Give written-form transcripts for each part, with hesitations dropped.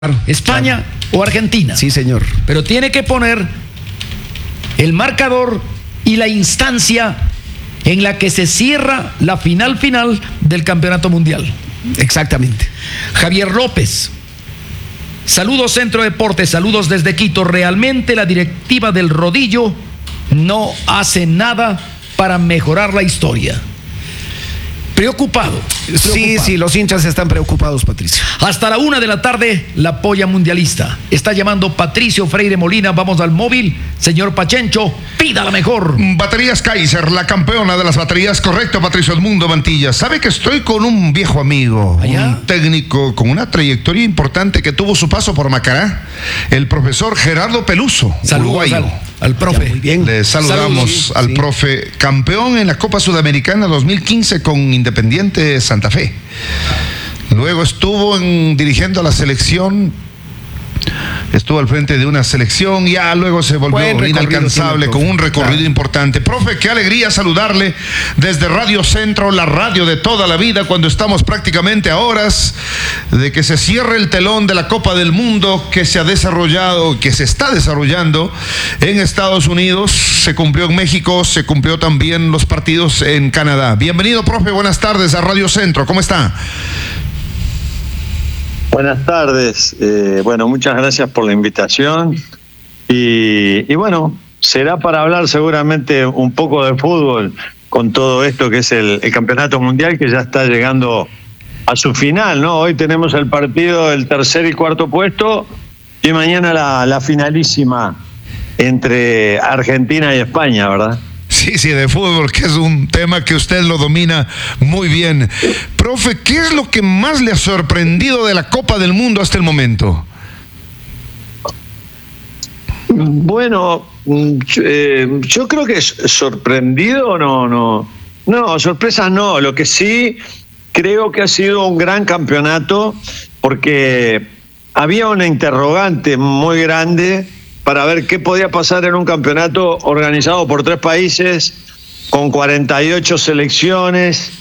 España o Argentina. Sí, señor. Pero tiene que poner el marcador y la instancia en la que se cierra la final del Campeonato Mundial. Exactamente. Javier López. Saludos Centro Deportes, saludos desde Quito. Realmente la directiva del rodillo no hace nada para mejorar la historia. Preocupado. Sí, los hinchas están preocupados, Patricio. Hasta la 1:00 p.m, la polla mundialista. Está llamando Patricio Freire Molina. Vamos al móvil. Señor Pachencho, pida la mejor. Baterías Kaiser, la campeona de las baterías. Correcto, Patricio Edmundo Mantilla. Sabe que estoy con un viejo amigo, un técnico con una trayectoria importante que tuvo su paso por Macará, el profesor Gerardo Peluso, uruguayo. Al profe. Muy bien. Le saludamos al profe, campeón en la Copa Sudamericana 2015 con Independiente Santa Fe. Luego estuvo dirigiendo a la selección, estuvo al frente de una selección, ya luego se volvió inalcanzable con un recorrido importante. Profe, qué alegría saludarle desde Radio Centro, la radio de toda la vida, cuando estamos prácticamente a horas de que se cierre el telón de la Copa del Mundo que se ha desarrollado, que se está desarrollando en Estados Unidos, se cumplió en México, se cumplió también los partidos en Canadá. Bienvenido, profe, buenas tardes a Radio Centro, ¿cómo está? Buenas tardes, bueno, muchas gracias por la invitación y bueno, será para hablar seguramente un poco de fútbol con todo esto que es el Campeonato Mundial, que ya está llegando a su final, ¿no? Hoy tenemos el partido del tercer y cuarto puesto y mañana la finalísima entre Argentina y España, ¿verdad? Sí, de fútbol, que es un tema que usted lo domina muy bien. Profe, ¿qué es lo que más le ha sorprendido de la Copa del Mundo hasta el momento? Bueno, yo creo que sorprendido no, sorpresa no. Lo que sí creo que ha sido un gran campeonato, porque había una interrogante muy grande para ver qué podía pasar en un campeonato organizado por 3 países, con 48 selecciones,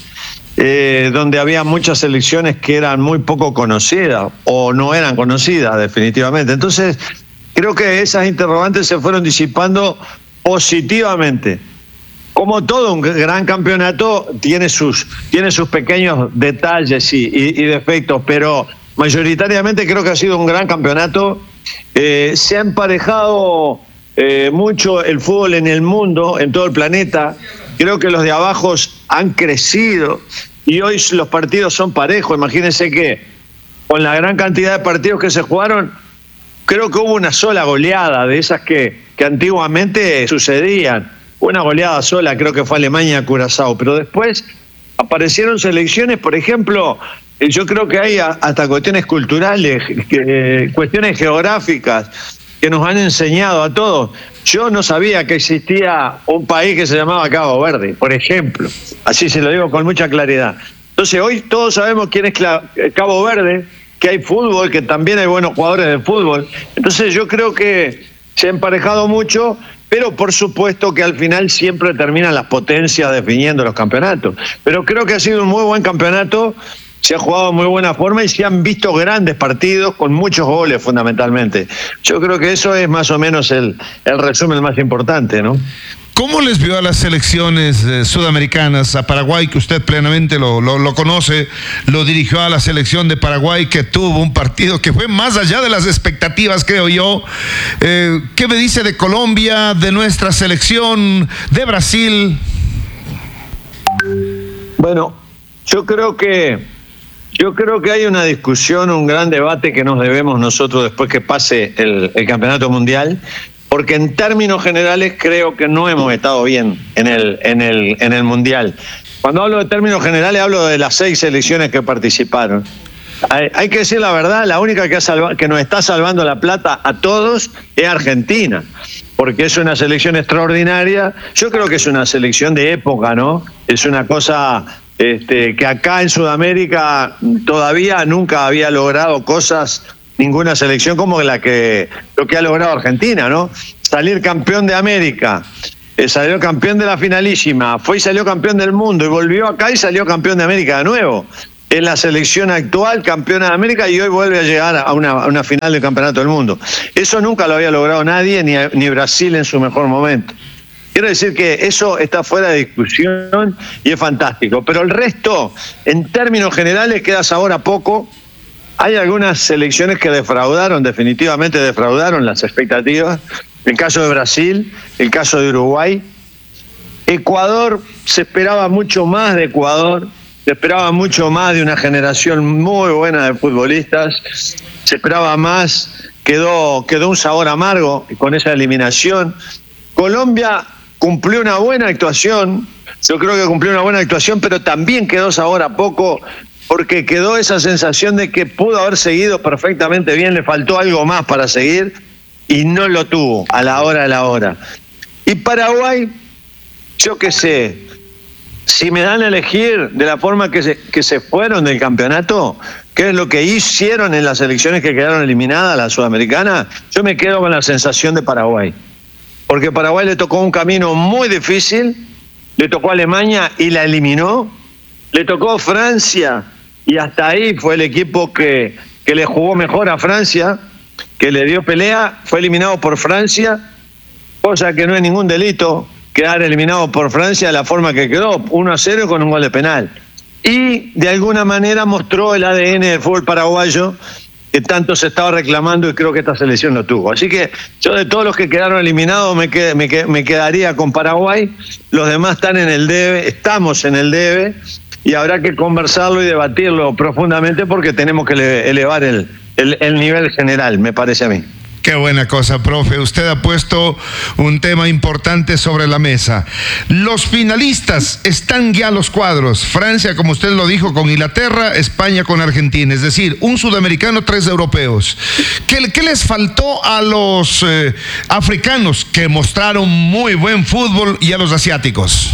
donde había muchas selecciones que eran muy poco conocidas o no eran conocidas definitivamente. Entonces, creo que esas interrogantes se fueron disipando positivamente. Como todo un gran campeonato, tiene sus pequeños detalles y defectos, pero mayoritariamente creo que ha sido un gran campeonato. Se ha emparejado mucho el fútbol en el mundo, en todo el planeta. Creo que los de abajo han crecido y hoy los partidos son parejos. Imagínense que con la gran cantidad de partidos que se jugaron, creo que hubo una sola goleada de esas que antiguamente sucedían. Una goleada sola, creo que fue Alemania, Curazao, pero después aparecieron selecciones, por ejemplo, yo creo que hay hasta cuestiones culturales, cuestiones geográficas que nos han enseñado a todos. Yo no sabía que existía un país que se llamaba Cabo Verde, por ejemplo. Así se lo digo con mucha claridad. Entonces hoy todos sabemos quién es Cabo Verde, que hay fútbol, que también hay buenos jugadores de fútbol. Entonces yo creo que se ha emparejado mucho, pero por supuesto que al final siempre terminan las potencias definiendo los campeonatos. Pero creo que ha sido un muy buen campeonato. Se ha jugado de muy buena forma y se han visto grandes partidos con muchos goles fundamentalmente. Yo creo que eso es más o menos el resumen más importante, ¿no? ¿Cómo les vio a las selecciones sudamericanas? A Paraguay, que usted plenamente lo conoce, lo dirigió a la selección de Paraguay, que tuvo un partido que fue más allá de las expectativas, creo yo. ¿Qué me dice de Colombia, de nuestra selección, de Brasil? Bueno, yo creo que hay una discusión, un gran debate que nos debemos nosotros después que pase el Campeonato Mundial, porque en términos generales creo que no hemos estado bien en el Mundial. Cuando hablo de términos generales hablo de las 6 selecciones que participaron. Hay que decir la verdad, la única que nos está salvando la plata a todos es Argentina, porque es una selección extraordinaria. Yo creo que es una selección de época, ¿no? Es una cosa que acá en Sudamérica todavía nunca había logrado cosas, ninguna selección como lo que ha logrado Argentina, ¿no? Salir campeón de América, salió campeón de la finalísima, fue y salió campeón del mundo y volvió acá y salió campeón de América de nuevo. es la selección actual campeona de América y hoy vuelve a llegar a una final del Campeonato del Mundo. Eso nunca lo había logrado nadie, ni Brasil en su mejor momento. Quiero decir que eso está fuera de discusión y es fantástico. Pero el resto, en términos generales, queda sabor a poco. Hay algunas selecciones que definitivamente defraudaron las expectativas. El caso de Brasil, el caso de Uruguay. Ecuador, se esperaba mucho más de Ecuador. Se esperaba mucho más de una generación muy buena de futbolistas. Se esperaba más. Quedó un sabor amargo con esa eliminación. Colombia cumplió una buena actuación. Yo creo que cumplió una buena actuación, pero también quedó sabor a poco, porque quedó esa sensación de que pudo haber seguido perfectamente bien, le faltó algo más para seguir y no lo tuvo a la hora de la hora. Y Paraguay, yo qué sé, si me dan a elegir de la forma que se fueron del campeonato, qué es lo que hicieron en las elecciones que quedaron eliminadas, la sudamericana, yo me quedo con la sensación de Paraguay. Porque Paraguay le tocó un camino muy difícil, le tocó a Alemania y la eliminó, le tocó Francia y hasta ahí fue el equipo que le jugó mejor a Francia, que le dio pelea, fue eliminado por Francia, cosa que no es ningún delito quedar eliminado por Francia de la forma que quedó, 1-0 con un gol de penal. Y de alguna manera mostró el ADN del fútbol paraguayo que tanto se estaba reclamando, y creo que esta selección lo tuvo. Así que yo, de todos los que quedaron eliminados, me quedaría con Paraguay. Los demás están en el debe, estamos en el debe, y habrá que conversarlo y debatirlo profundamente porque tenemos que elevar el nivel general, me parece a mí. Qué buena cosa, profe. Usted ha puesto un tema importante sobre la mesa. Los finalistas están ya los cuadros. Francia, como usted lo dijo, con Inglaterra, España con Argentina. Es decir, un sudamericano, 3 europeos. ¿Qué les faltó a los africanos, que mostraron muy buen fútbol, y a los asiáticos?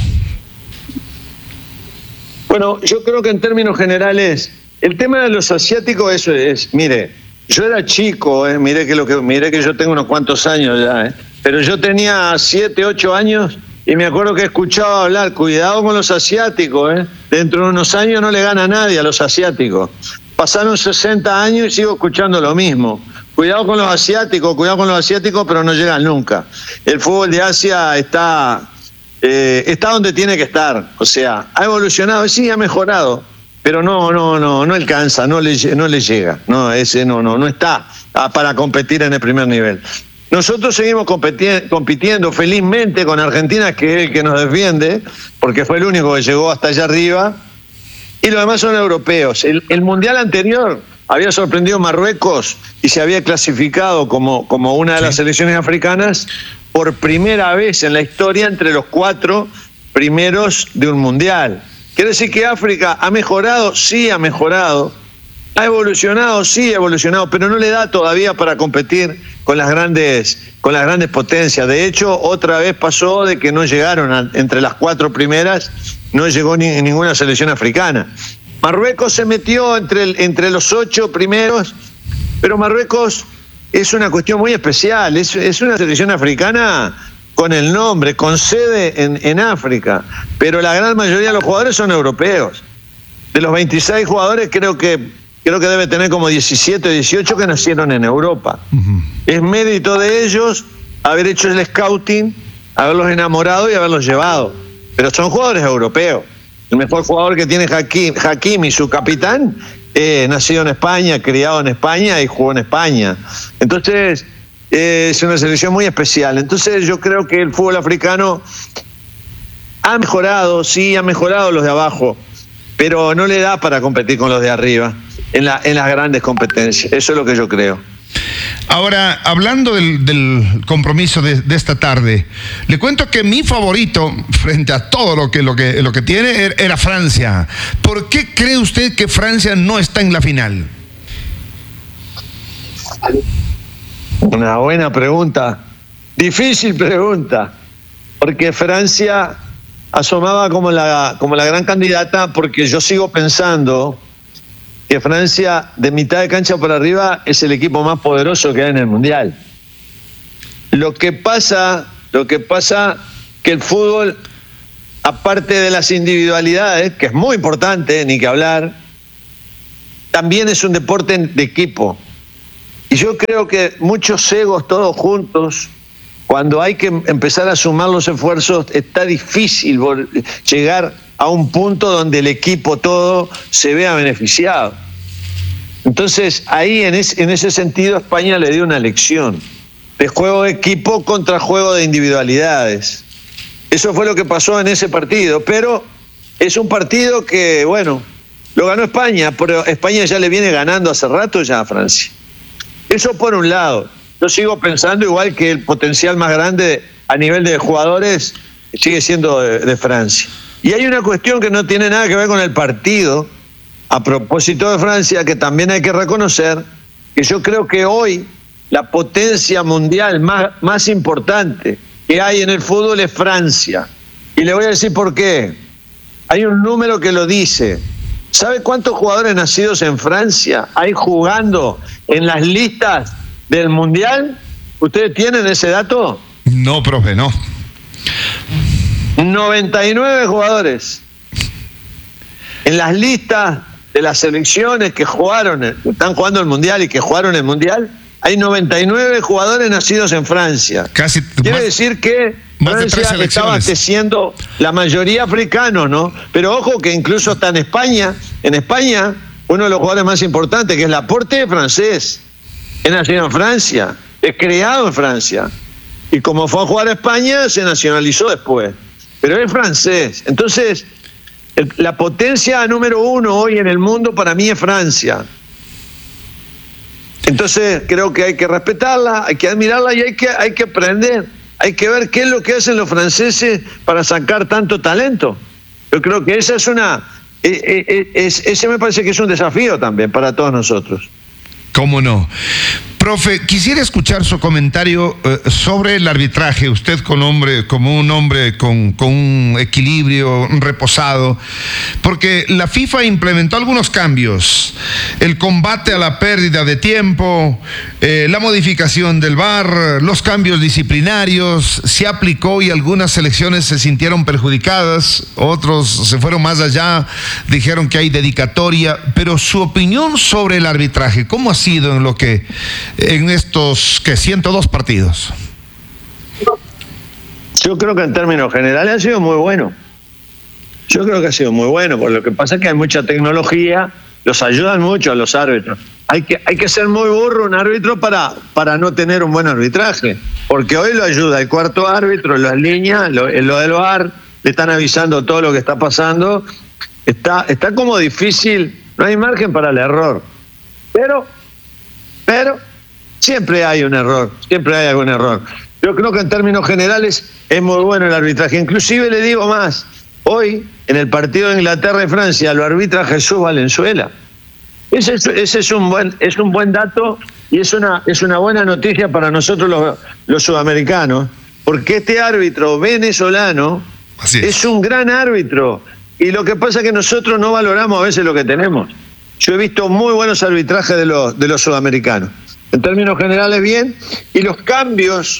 Bueno, yo creo que en términos generales, el tema de los asiáticos, eso es, mire, yo era chico, mire que yo tengo unos cuantos años ya, pero yo tenía 7, 8 años y me acuerdo que escuchaba hablar, cuidado con los asiáticos, dentro de unos años no le gana a nadie a los asiáticos. Pasaron 60 años y sigo escuchando lo mismo. Cuidado con los asiáticos, pero no llegan nunca. El fútbol de Asia está donde tiene que estar, o sea, ha evolucionado, sí, ha mejorado, pero no alcanza, no le llega, no está para competir en el primer nivel. Nosotros seguimos compitiendo felizmente con Argentina, que es el que nos defiende, porque fue el único que llegó hasta allá arriba, y los demás son europeos. El mundial anterior había sorprendido Marruecos y se había clasificado como una de las selecciones africanas por primera vez en la historia entre los 4 primeros de un mundial. Quiere decir que África ha mejorado, sí ha mejorado, ha evolucionado, sí ha evolucionado, pero no le da todavía para competir con las grandes potencias. De hecho, otra vez pasó de que no llegaron entre las 4 primeras, no llegó ninguna selección africana. Marruecos se metió entre los 8 primeros, pero Marruecos es una cuestión muy especial, es una selección africana con el nombre, con sede en África, pero la gran mayoría de los jugadores son europeos. De los 26 jugadores creo que debe tener como 17 o 18 que nacieron en Europa. Uh-huh. Es mérito de ellos haber hecho el scouting, haberlos enamorado y haberlos llevado, pero son jugadores europeos. El mejor jugador que tiene Hakimi, su capitán, nacido en España, criado en España y jugó en España. Entonces, es una selección muy especial. Entonces yo creo que el fútbol africano ha mejorado, sí, ha mejorado los de abajo, pero no le da para competir con los de arriba en las grandes competencias. Eso es lo que yo creo. Ahora, hablando del compromiso de esta tarde, le cuento que mi favorito frente a todo lo que tiene era Francia. ¿Por qué cree usted que Francia no está en la final? Una buena pregunta, difícil pregunta, porque Francia asomaba como la gran candidata, porque yo sigo pensando que Francia, de mitad de cancha por arriba, es el equipo más poderoso que hay en el Mundial. Lo que pasa que el fútbol, aparte de las individualidades, que es muy importante, ni que hablar, también es un deporte de equipo. Y yo creo que muchos egos todos juntos, cuando hay que empezar a sumar los esfuerzos, está difícil llegar a un punto donde el equipo todo se vea beneficiado. Entonces, ahí en ese sentido España le dio una lección de juego de equipo contra juego de individualidades. Eso fue lo que pasó en ese partido, pero es un partido que, bueno, lo ganó España, pero España ya le viene ganando hace rato ya a Francia. Eso por un lado. Yo sigo pensando igual que el potencial más grande a nivel de jugadores sigue siendo de Francia. Y hay una cuestión que no tiene nada que ver con el partido, a propósito de Francia, que también hay que reconocer, que yo creo que hoy la potencia mundial más importante que hay en el fútbol es Francia. Y le voy a decir por qué. Hay un número que lo dice. ¿Sabe cuántos jugadores nacidos en Francia hay jugando en las listas del Mundial? ¿Ustedes tienen ese dato? No, profe, no. 99 jugadores. En las listas de las selecciones que están jugando el Mundial y que jugaron el Mundial, hay 99 jugadores nacidos en Francia. Casi Quiere decir que Francia estaba abasteciendo la mayoría africanos, ¿no? Pero ojo que incluso está en España. En España, uno de los jugadores más importantes, que es Laporte, es francés. Es nacido en Francia, es criado en Francia. Y como fue a jugar a España, se nacionalizó después. Pero es francés. Entonces, la potencia número uno hoy en el mundo para mí es Francia. Entonces creo que hay que respetarla, hay que admirarla y hay que aprender. Hay que ver qué es lo que hacen los franceses para sacar tanto talento. Yo creo que esa ese me parece que es un desafío también para todos nosotros. ¿Cómo no? Profe, quisiera escuchar su comentario sobre el arbitraje. Usted como un hombre con un equilibrio reposado, porque la FIFA implementó algunos cambios. El combate a la pérdida de tiempo, la modificación del VAR, los cambios disciplinarios, se aplicó y algunas selecciones se sintieron perjudicadas, otros se fueron más allá, dijeron que hay dedicatoria, pero su opinión sobre el arbitraje, ¿cómo ha sido en estos 102 partidos? Yo creo que en términos generales ha sido muy bueno. Yo creo que ha sido muy bueno, porque lo que pasa es que hay mucha tecnología, los ayudan mucho a los árbitros. Hay que ser muy burro un árbitro para no tener un buen arbitraje, porque hoy lo ayuda el cuarto árbitro, las líneas, lo del VAR, le están avisando todo lo que está pasando. Está como difícil, no hay margen para el error. Pero siempre hay un error, siempre hay algún error. Yo creo que en términos generales es muy bueno el arbitraje. Inclusive le digo más, hoy en el partido de Inglaterra y Francia lo arbitra Jesús Valenzuela. Ese es un buen dato y es una buena noticia para nosotros los sudamericanos, porque este árbitro venezolano es un gran árbitro y lo que pasa es que nosotros no valoramos a veces lo que tenemos. Yo he visto muy buenos arbitrajes de los sudamericanos. En términos generales bien, y los cambios,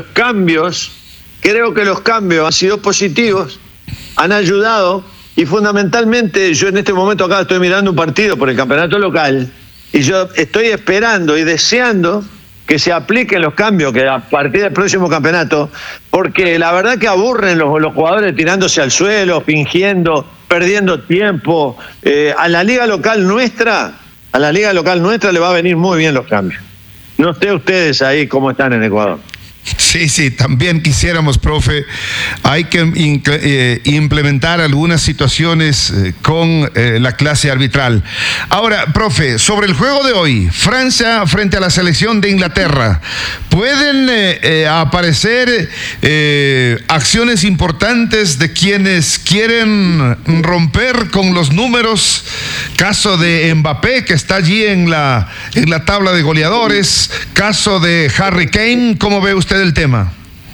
creo que los cambios han sido positivos, han ayudado, y fundamentalmente yo en este momento acá estoy mirando un partido por el campeonato local, y yo estoy esperando y deseando que se apliquen los cambios que a partir del próximo campeonato, porque la verdad que aburren los jugadores tirándose al suelo, fingiendo, perdiendo tiempo. A la liga local nuestra le va a venir muy bien los cambios. No sé ustedes ahí cómo están en Ecuador. Sí, también quisiéramos, profe, hay que implementar algunas situaciones con la clase arbitral. Ahora, profe, sobre el juego de hoy, Francia frente a la selección de Inglaterra, ¿pueden aparecer acciones importantes de quienes quieren romper con los números? Caso de Mbappé, que está allí en la tabla de goleadores, caso de Harry Kane, ¿cómo ve usted el tema?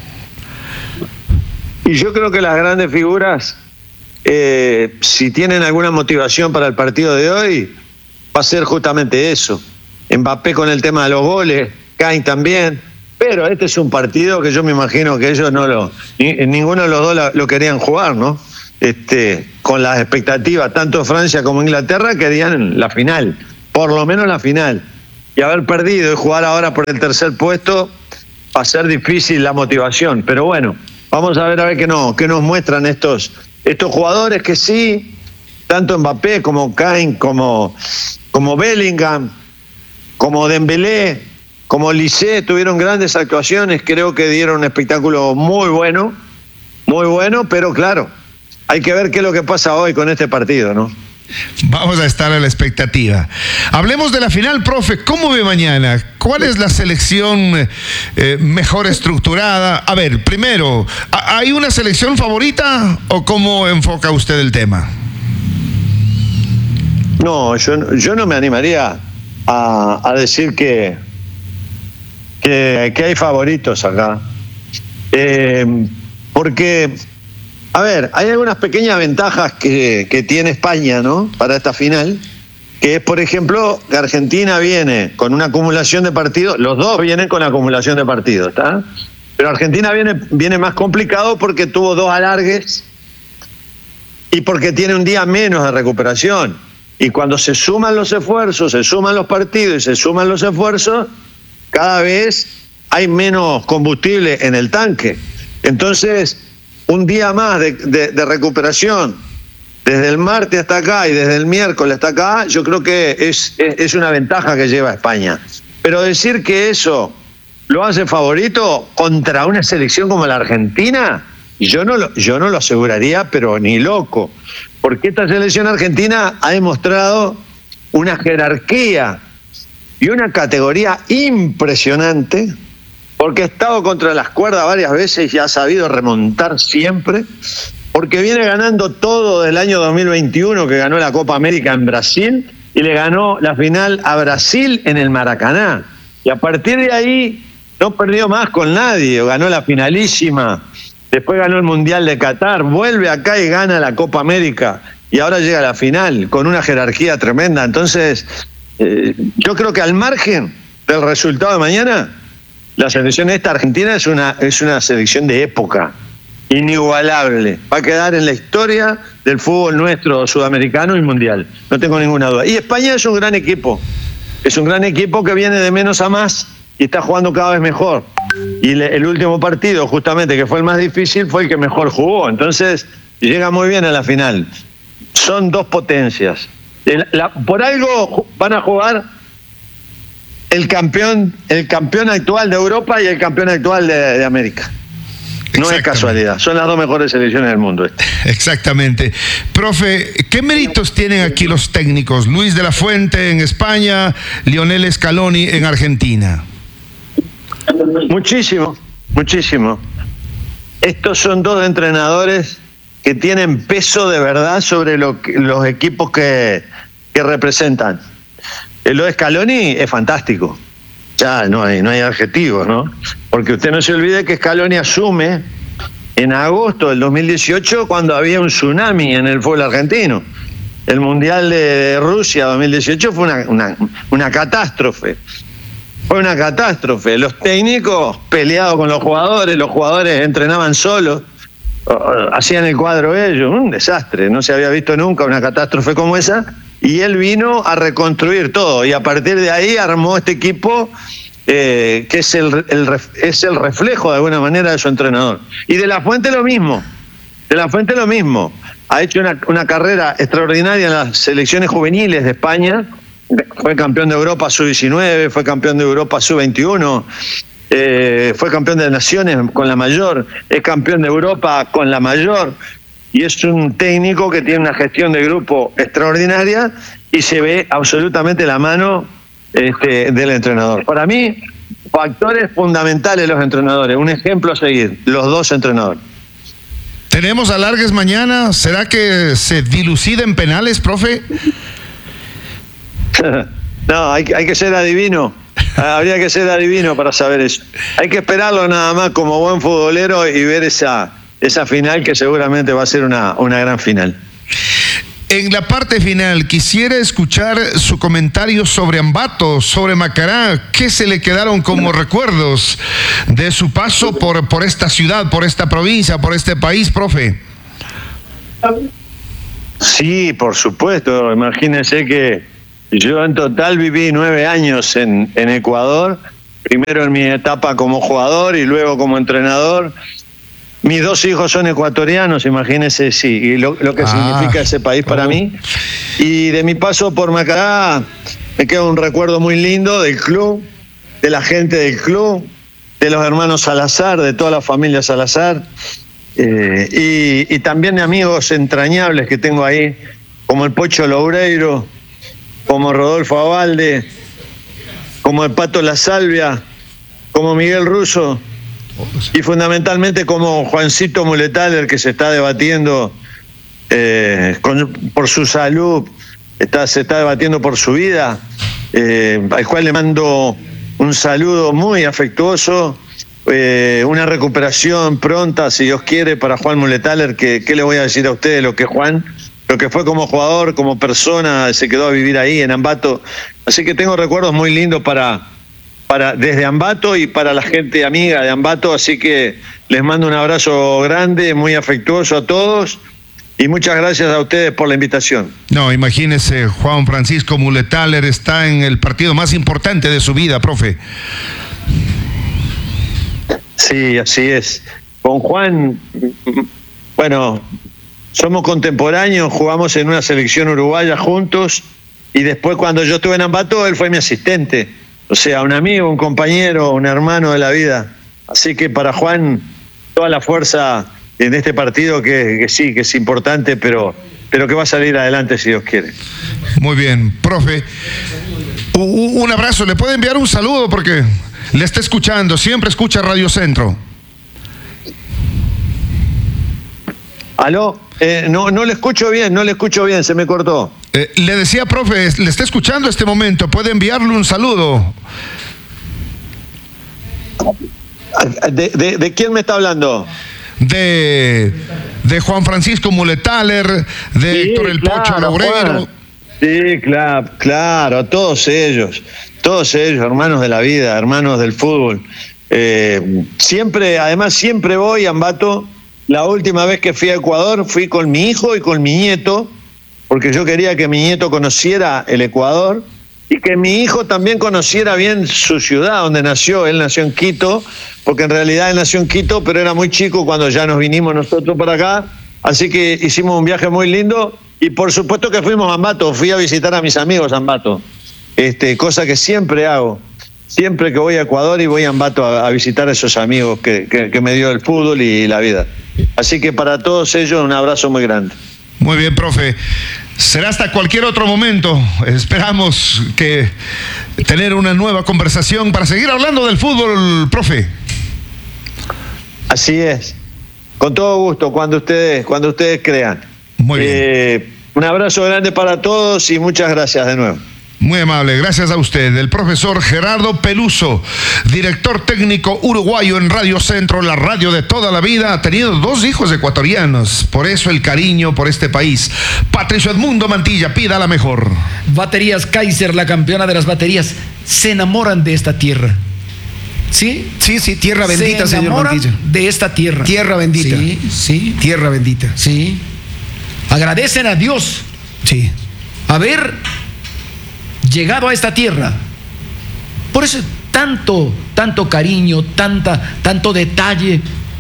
Y yo creo que las grandes figuras, si tienen alguna motivación para el partido de hoy, va a ser justamente eso. Mbappé con el tema de los goles, Kane también, pero este es un partido que yo me imagino que ellos ninguno de los dos lo querían jugar, ¿no? Con las expectativas, tanto Francia como Inglaterra querían la final. por lo menos la final. Y haber perdido y jugar ahora por el tercer puesto va a ser difícil la motivación. Pero bueno, vamos a ver qué nos muestran estos jugadores que sí, tanto Mbappé como Kane, como Bellingham, como Dembélé, como Lisé, tuvieron grandes actuaciones. Creo que dieron un espectáculo muy bueno, pero claro, hay que ver qué es lo que pasa hoy con este partido, ¿no? Vamos a estar a la expectativa. Hablemos de la final, profe. ¿Cómo ve mañana? ¿Cuál es la selección mejor estructurada? A ver, primero, ¿hay una selección favorita o cómo enfoca usted el tema? No, yo no me animaría a decir que hay favoritos acá. Porque, a ver, hay algunas pequeñas ventajas que tiene España, ¿no? Para esta final, que es, por ejemplo, que Argentina viene con una acumulación de partidos, los dos vienen con acumulación de partidos, ¿está? Pero Argentina viene más complicado porque tuvo 2 alargues y porque tiene un día menos de recuperación. Y cuando se suman los esfuerzos, se suman los partidos y se suman los esfuerzos, cada vez hay menos combustible en el tanque. Entonces, un día más de recuperación, desde el martes hasta acá y desde el miércoles hasta acá, yo creo que es una ventaja que lleva España. Pero decir que eso lo hace favorito contra una selección como la Argentina, yo no lo aseguraría, pero ni loco. Porque esta selección argentina ha demostrado una jerarquía y una categoría impresionante, porque ha estado contra las cuerdas varias veces y ha sabido remontar siempre, porque viene ganando todo del año 2021, que ganó la Copa América en Brasil y le ganó la final a Brasil en el Maracaná. Y a partir de ahí no perdió más con nadie, ganó la finalísima, después ganó el Mundial de Qatar, vuelve acá y gana la Copa América y ahora llega a la final con una jerarquía tremenda. Entonces, yo creo que al margen del resultado de mañana, la selección esta argentina es una selección de época, inigualable. Va a quedar en la historia del fútbol nuestro, sudamericano y mundial. No tengo ninguna duda. Y España es un gran equipo. Es un gran equipo que viene de menos a más y está jugando cada vez mejor. Y el último partido, justamente, que fue el más difícil, fue el que mejor jugó. Entonces, llega muy bien a la final. Son 2 potencias. Por algo van a jugar el campeón actual de Europa y el campeón actual de América. No es casualidad, son las 2 mejores selecciones del mundo. Exactamente. Profe, ¿qué méritos tienen aquí los técnicos? Luis de la Fuente en España, Lionel Scaloni en Argentina. Muchísimo. Estos son 2 entrenadores que tienen peso de verdad sobre los equipos que representan. Lo de Scaloni es fantástico. Ya no hay adjetivos, ¿no? Porque usted no se olvide que Scaloni asume en agosto del 2018 cuando había un tsunami en el fútbol argentino. El Mundial de Rusia 2018 fue una catástrofe. Fue una catástrofe. Los técnicos peleados con los jugadores entrenaban solos, hacían el cuadro ellos, un desastre. No se había visto nunca una catástrofe como esa. Y él vino a reconstruir todo y a partir de ahí armó este equipo que es el reflejo de alguna manera de su entrenador. Y de la Fuente lo mismo. Ha hecho una carrera extraordinaria en las selecciones juveniles de España. Fue campeón de Europa sub-19, fue campeón de Europa sub-21, fue campeón de Naciones con la mayor, es campeón de Europa con la mayor. Y es un técnico que tiene una gestión de grupo extraordinaria y se ve absolutamente la mano del entrenador. Para mí, factores fundamentales los entrenadores. Un ejemplo a seguir, los 2 entrenadores. ¿Tenemos alargues mañana? ¿Será que se dilucida en penales, profe? No, hay que ser adivino. Habría que ser adivino para saber eso. Hay que esperarlo nada más como buen futbolero y ver esa final que seguramente va a ser una gran final. En la parte final, quisiera escuchar su comentario sobre Ambato, sobre Macará. ¿Qué se le quedaron como recuerdos de su paso por esta ciudad, por esta provincia, por este país, profe? Sí, por supuesto. Imagínense que Yo en total viví 9 años en Ecuador, primero en mi etapa como jugador y luego como entrenador. Mis 2 hijos son ecuatorianos, imagínense y lo que significa ese país para mí. Y de mi paso por Macará me queda un recuerdo muy lindo del club, de la gente del club, de los hermanos Salazar, de toda la familia Salazar, y también de amigos entrañables que tengo ahí, como el Pocho Loureiro, como Rodolfo Abalde, como el Pato La Salvia, como Miguel Russo, y fundamentalmente como Juancito Muletaler, que se está debatiendo por su salud, se está debatiendo por su vida, al cual le mando un saludo muy afectuoso, una recuperación pronta, si Dios quiere, para Juan Muletaler, que ¿qué le voy a decir a ustedes? Lo que Juan, lo que fue como jugador, como persona, se quedó a vivir ahí en Ambato. Así que tengo recuerdos muy lindos para desde Ambato y para la gente amiga de Ambato, así que les mando un abrazo grande, muy afectuoso a todos, y muchas gracias a ustedes por la invitación. No, imagínese, Juan Francisco Muletaler está en el partido más importante de su vida, profe. Sí, así es. Con Juan, bueno, somos contemporáneos, jugamos en una selección uruguaya juntos, y después cuando yo estuve en Ambato, él fue mi asistente. O sea, un amigo, un compañero, un hermano de la vida. Así que para Juan, toda la fuerza en este partido que sí, que es importante, pero que va a salir adelante si Dios quiere. Muy bien, profe. Un abrazo, ¿le puede enviar un saludo? Porque le está escuchando, siempre escucha Radio Centro. ¿Aló? No le escucho bien, se me cortó. Le decía, profe, le está escuchando este momento, puede enviarle un saludo. ¿De quién me está hablando? De Juan Francisco Muletaler, de Sí, Héctor el claro, Pocho Loureiro. Juan. Sí, claro, todos ellos, hermanos de la vida, hermanos del fútbol. Siempre voy a Ambato. La última vez que fui a Ecuador fui con mi hijo y con mi nieto, porque yo quería que mi nieto conociera el Ecuador y que mi hijo también conociera bien su ciudad donde nació. Él nació en Quito, porque en realidad él nació en Quito, pero era muy chico cuando ya nos vinimos nosotros para acá. Así que hicimos un viaje muy lindo y por supuesto que fuimos a Ambato, fui a visitar a mis amigos a Ambato, cosa que siempre hago. Siempre que voy a Ecuador y voy a Ambato a visitar a esos amigos que me dio el fútbol y la vida. Así que para todos ellos un abrazo muy grande. Muy bien, profe. Será hasta cualquier otro momento. Esperamos que tener una nueva conversación para seguir hablando del fútbol, profe. Así es. Con todo gusto, cuando ustedes crean. Muy bien. Un abrazo grande para todos y muchas gracias de nuevo. Muy amable, gracias a usted. El profesor Gerardo Peluso, director técnico uruguayo en Radio Centro, la radio de toda la vida, ha tenido 2 hijos ecuatorianos, por eso el cariño por este país. Patricio Edmundo Mantilla, pida la mejor. Baterías Kaiser, la campeona de las baterías, se enamoran de esta tierra. ¿Sí? Sí, tierra bendita, se señor Mantilla. de esta tierra. Tierra bendita. Sí. Tierra bendita. Sí. Agradecen a Dios. Sí. Haber llegado a esta tierra. Por eso tanto cariño, tanto detalle.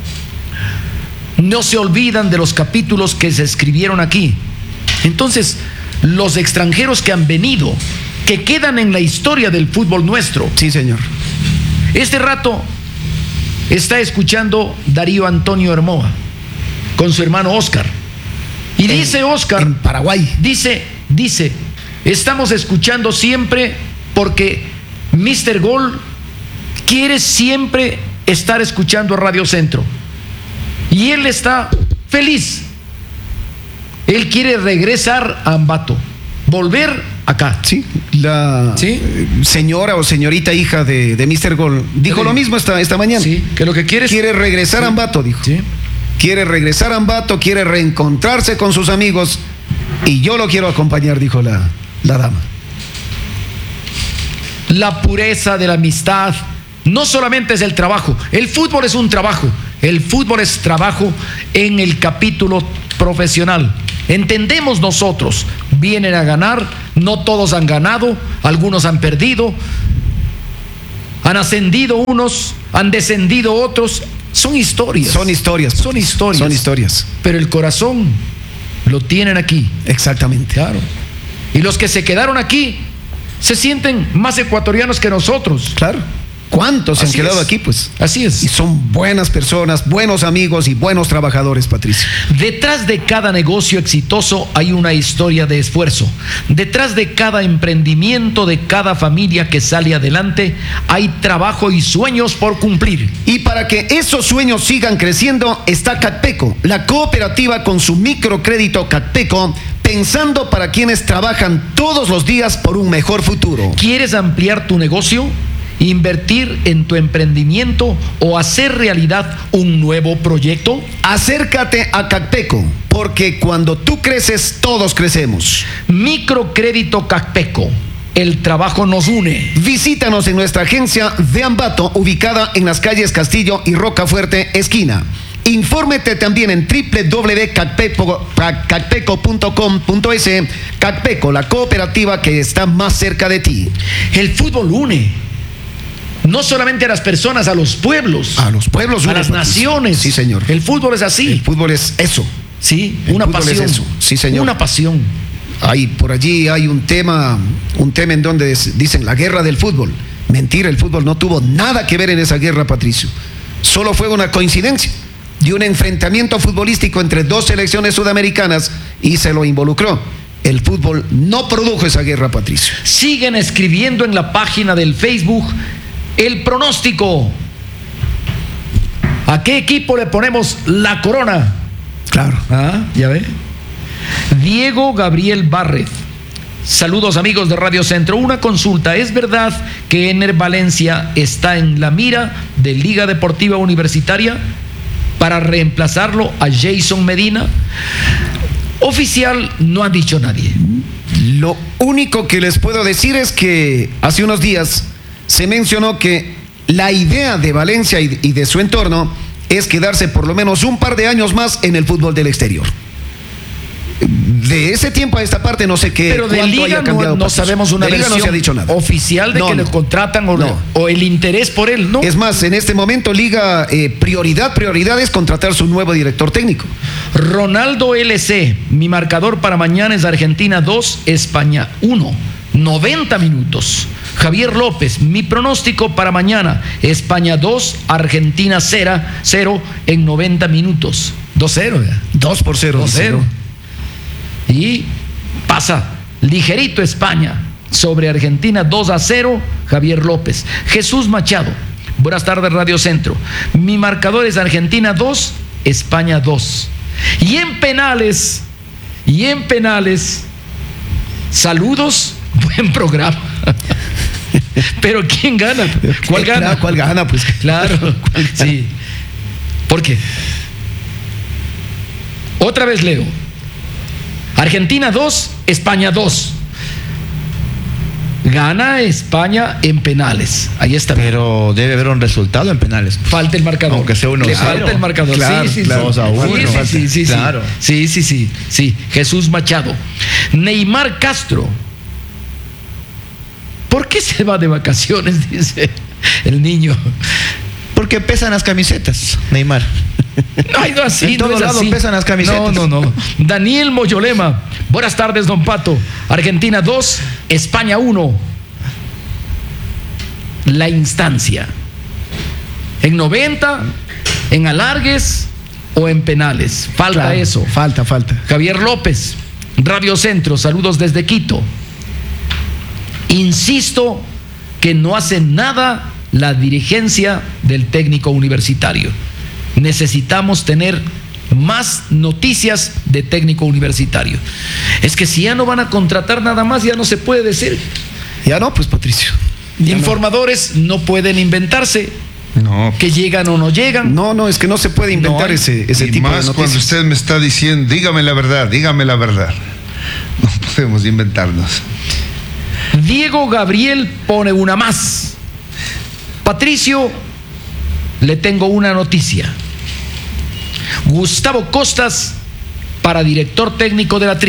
No se olvidan de los capítulos que se escribieron aquí. Entonces, los extranjeros que han venido, que quedan en la historia del fútbol nuestro. Sí, señor. Este rato está escuchando Darío Antonio Hermoa con su hermano Oscar. Y dice Oscar, en Paraguay. Dice, estamos escuchando siempre porque Mr. Gol quiere siempre estar escuchando Radio Centro. Y él está feliz. Él quiere regresar a Ambato, volver acá. Sí, la señora o señorita hija de Mr. Gol dijo lo mismo esta mañana. Sí, que lo que quiere es... Quiere regresar a Ambato, dijo. Sí. Quiere regresar a Ambato, quiere reencontrarse con sus amigos y yo lo quiero acompañar, dijo la dama. La pureza de la amistad no solamente es el trabajo. El fútbol es un trabajo. El fútbol es trabajo en el capítulo profesional. Entendemos nosotros vienen a ganar, no todos han ganado, algunos han perdido, han ascendido unos, han descendido otros. Son historias. Son historias. Son historias. Son historias. Pero el corazón lo tienen aquí. Exactamente. Claro. Y los que se quedaron aquí se sienten más ecuatorianos que nosotros. Claro. ¿Cuántos se han Así quedado es. aquí, pues? Así es. Y son buenas personas, buenos amigos y buenos trabajadores, Patricio. Detrás de cada negocio exitoso hay una historia de esfuerzo. Detrás de cada emprendimiento, de cada familia que sale adelante, hay trabajo y sueños por cumplir. Y para que esos sueños sigan creciendo, está Catpeco, la cooperativa con su microcrédito Catpeco, pensando para quienes trabajan todos los días por un mejor futuro. ¿Quieres ampliar tu negocio? ¿Invertir en tu emprendimiento o hacer realidad un nuevo proyecto? Acércate a Catpeco, porque cuando tú creces, todos crecemos. Microcrédito Catpeco. El trabajo nos une. Visítanos en nuestra agencia de Ambato, ubicada en las calles Castillo y Rocafuerte, esquina. Infórmete también en www.catpeco.com.es. Catpeco, la cooperativa que está más cerca de ti. El fútbol une. No solamente a las personas, a los pueblos. A los pueblos, a las naciones. Sí, señor. El fútbol es así. El fútbol es eso. Sí, El una fútbol es pasión. eso. Sí, señor. Una pasión. Por allí hay un tema en donde dicen la guerra del fútbol. Mentira, el fútbol no tuvo nada que ver en esa guerra, Patricio. Solo fue una coincidencia de un enfrentamiento futbolístico entre dos selecciones sudamericanas y se lo involucró. El fútbol no produjo esa guerra, Patricio. Siguen escribiendo en la página del Facebook el pronóstico. ¿A qué equipo le ponemos la corona? Claro. Ya ve. Diego Gabriel Barret. Saludos amigos de Radio Centro. Una consulta. ¿Es verdad que Ener Valencia está en la mira de Liga Deportiva Universitaria para reemplazarlo a Jason Medina? Oficial no ha dicho nadie. Lo único que les puedo decir es que hace unos días se mencionó que la idea de Valencia y de su entorno es quedarse por lo menos un par de años más en el fútbol del exterior. De ese tiempo a esta parte no sé qué. Pero de Liga no sabemos una versión versión no se ha dicho nada oficial de que le contratan o el interés por él, ¿no? Es más, en este momento Liga prioridad es contratar su nuevo director técnico. Ronaldo LC, mi marcador para mañana es Argentina 2, España 1, 90 minutos. Javier López, mi pronóstico para mañana, España 2, Argentina 0 en 90 minutos. 2-0 ya. 2-0. 2-0. Y pasa ligerito España sobre Argentina 2-0, Javier López. Jesús Machado, buenas tardes Radio Centro. Mi marcador es Argentina 2, España 2. Y en penales, saludos, buen programa. Pero ¿quién gana? ¿Cuál gana? ¿Cuál gana? Pues claro, sí. ¿Por qué? Otra vez leo. Argentina 2, España 2. Gana España en penales. Ahí está. Pero debe haber un resultado en penales. Falta el marcador. Aunque sea 1-0. Le falta el marcador. Claro, sí. 2-1. Sí. Claro. Sí. Jesús Machado. Neymar Castro. ¿Por qué se va de vacaciones? Dice el niño. Porque pesan las camisetas, Neymar. No, así, en todos lados pesan las camisetas. No. Daniel Moyolema. Buenas tardes, don Pato. Argentina 2, España 1. La instancia. ¿En 90, en alargues o en penales? Falta claro, eso. Falta. Javier López, Radio Centro, saludos desde Quito. Insisto que no hace nada la dirigencia del técnico universitario. Necesitamos tener más noticias de técnico universitario. Es que si ya no van a contratar nada más, ya no se puede decir. Ya no, pues Patricio. Informadores no pueden inventarse. No. Que llegan o no llegan. No, es que no se puede inventar ese y tipo de más noticias. cuando usted me está diciendo, dígame la verdad. No podemos inventarnos. Diego Gabriel pone una más. Patricio, le tengo una noticia. Gustavo Costas para director técnico de la TRI.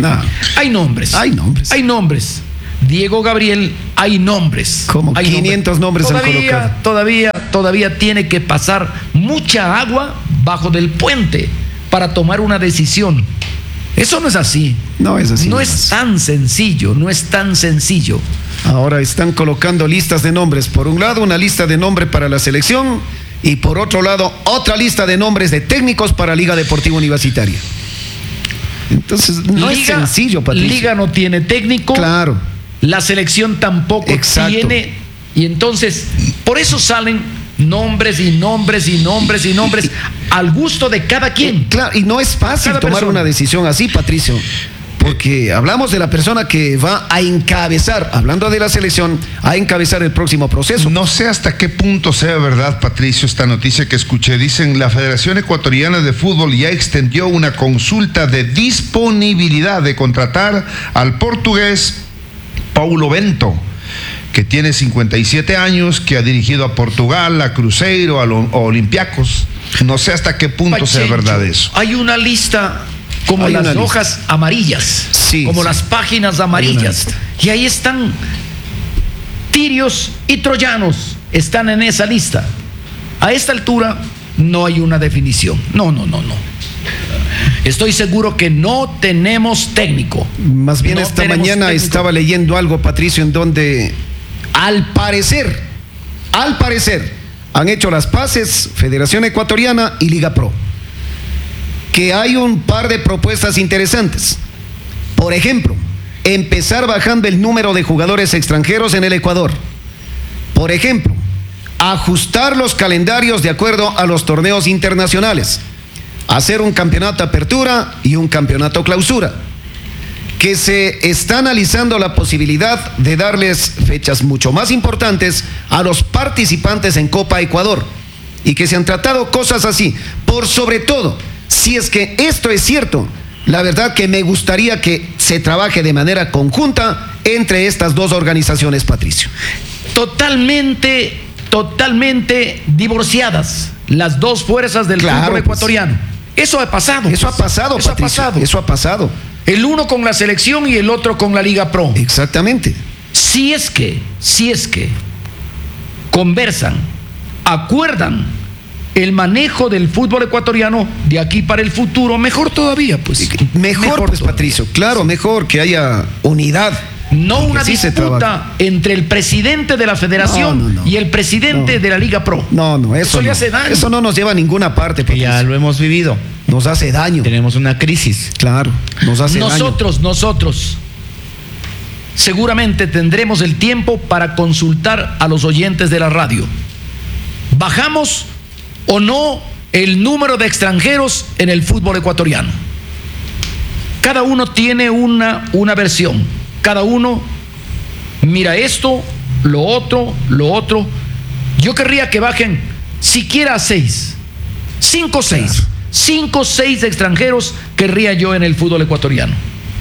No. Hay nombres. Hay nombres. Hay nombres. Diego Gabriel, hay nombres. Como hay 500 nombres han colocado. Todavía tiene que pasar mucha agua bajo del puente para tomar una decisión. Eso no es así. No es así. No nomás. es tan sencillo, no es tan sencillo. Ahora están colocando listas de nombres. Por un lado, una lista de nombres para la selección y por otro lado, otra lista de nombres de técnicos para Liga Deportiva Universitaria. Entonces, no es sencillo, Patricio. Liga no tiene técnico. Claro. La selección tampoco Exacto. tiene. Y entonces, por eso salen nombres y nombres y nombres y nombres al gusto de cada quien. Claro, y no es fácil Cada tomar persona. una decisión así, Patricio. Porque hablamos de la persona que va a encabezar, hablando de la selección, a encabezar el próximo proceso. No sé hasta qué punto sea verdad, Patricio, esta noticia que escuché. Dicen, la Federación Ecuatoriana de Fútbol ya extendió una consulta de disponibilidad de contratar al portugués Paulo Bento, que tiene 57 años, que ha dirigido a Portugal, a Cruzeiro, a Olympiacos. No sé hasta qué punto sea Pachencho, verdad eso. Hay una lista como Hay las una hojas amarillas, Sí, como sí. las páginas Hay una amarillas. lista. Y ahí están tirios y troyanos, están en esa lista. A esta altura no hay una definición. No. Estoy seguro que no tenemos técnico. Más bien No esta tenemos mañana técnico. estaba leyendo algo, Patricio, en donde al parecer, han hecho las paces Federación Ecuatoriana y Liga Pro. Que hay un par de propuestas interesantes. Por ejemplo, empezar bajando el número de jugadores extranjeros en el Ecuador. Por ejemplo, ajustar los calendarios de acuerdo a los torneos internacionales. Hacer un campeonato apertura y un campeonato clausura. Que se está analizando la posibilidad de darles fechas mucho más importantes a los participantes en Copa Ecuador. Y que se han tratado cosas así. Por sobre todo, si es que esto es cierto, la verdad que me gustaría que se trabaje de manera conjunta entre estas dos organizaciones, Patricio. Totalmente divorciadas las dos fuerzas del Claro, fútbol pues. ecuatoriano. Eso ha pasado. Eso ha pues. pasado, Eso ha Patricio. pasado. Eso ha pasado. El uno con la selección y el otro con la Liga Pro. Exactamente. Si es que conversan, acuerdan el manejo del fútbol ecuatoriano de aquí para el futuro, mejor todavía, pues. Mejor pues, todavía. Patricio. Claro, mejor que haya unidad. No y que una sí se disputa trabaje. entre el presidente de la federación No. y el presidente No. de la Liga Pro. No, eso le no. hace daño. Eso no nos lleva a ninguna parte, Que Patricio. ya lo hemos vivido. Nos hace daño. Tenemos una crisis. Claro, nos hace daño. Nosotros seguramente tendremos el tiempo para consultar a los oyentes de la radio. ¿Bajamos o no el número de extranjeros en el fútbol ecuatoriano? Cada uno tiene una versión. Cada uno mira esto, lo otro. Yo querría que bajen siquiera a 6, 5 o 6. Claro. 5 o 6 extranjeros querría yo en el fútbol ecuatoriano.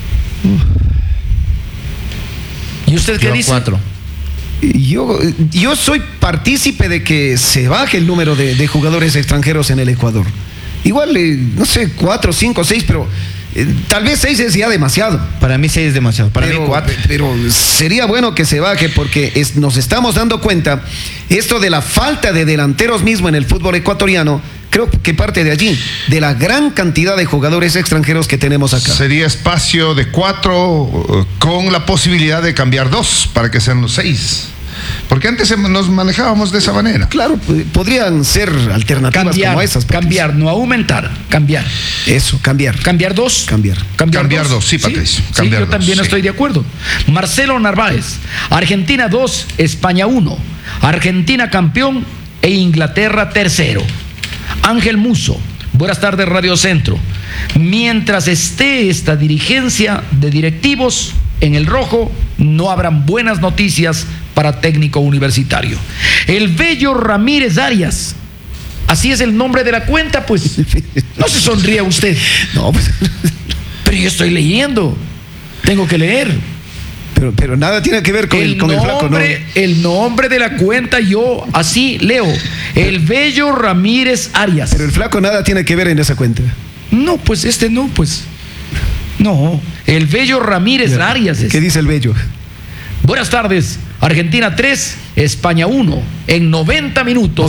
¿Y usted qué Yo dice? 4. Yo soy partícipe de que se baje el número de jugadores extranjeros en el Ecuador. Igual, no sé, 4, 5, 6, pero tal vez 6 es ya demasiado. Para mí 6 es demasiado. Para mí 4. Pero sería bueno que se baje porque nos estamos dando cuenta, esto de la falta de delanteros mismo en el fútbol ecuatoriano, creo que parte de allí, de la gran cantidad de jugadores extranjeros que tenemos acá. Sería espacio de 4 con la posibilidad de cambiar 2 para que sean los 6. Porque antes nos manejábamos de esa manera. Claro, podrían ser alternativas como esas. Patricio. Cambiar, no aumentar, cambiar. Eso, cambiar. Cambiar 2. Cambiar dos, sí, Patricio. Sí, Cambiar yo dos, también sí. estoy de acuerdo. Marcelo Narváez, Argentina 2, España 1. Argentina campeón e Inglaterra tercero. Ángel Muso, buenas tardes Radio Centro. Mientras esté esta dirigencia de directivos en el rojo, no habrán buenas noticias para técnico universitario. El Bello Ramírez Arias, así es el nombre de la cuenta, pues. No se sonría usted. No, pues, Pero yo estoy leyendo. Tengo que leer. pero nada tiene que ver con el flaco, ¿no? El nombre de la cuenta yo así leo. El Bello Ramírez Arias. Pero el flaco nada tiene que ver en esa cuenta. No, pues este no, pues. No, el Bello Ramírez Arias. ¿Qué dice el Bello? Buenas tardes. Argentina 3, España 1 en 90 minutos.